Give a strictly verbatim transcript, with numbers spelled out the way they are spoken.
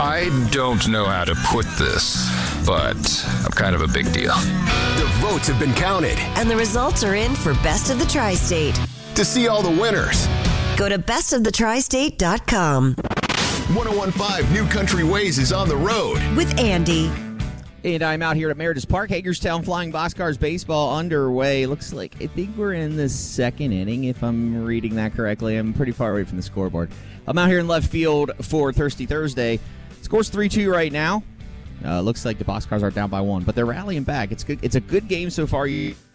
I don't know how to put this, but I'm kind of a big deal. The votes have been counted, and the results are in for Best of the Tri-State. To see all the winners, go to best of the tri state dot com. ten fifteen New Country Ways is on the road with Andy. And I'm out here at Meredith Park. Hagerstown Flying Boxcars baseball underway. Looks like, I think we're in the second inning, if I'm reading that correctly. I'm pretty far away from the scoreboard. I'm out here in left field for Thirsty Thursday. Score's three two right now. Uh, looks like the Boxcars are down by one, but they're rallying back. It's good. It's a good game so far. You